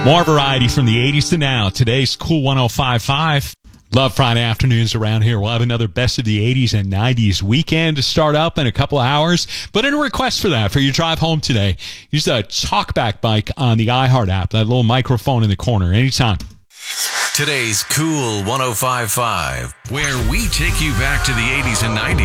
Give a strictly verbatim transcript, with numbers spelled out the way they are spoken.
More variety from the eighties to now. Today's Cool one oh five point five. Love Friday afternoons around here. We'll have another Best of the eighties and nineties weekend to start up in a couple of hours. Put in a request for that for your drive home today. Use the TalkBack bike on the iHeart app, that little microphone in the corner, anytime. Today's Cool one oh five point five, where we take you back to the eighties and nineties.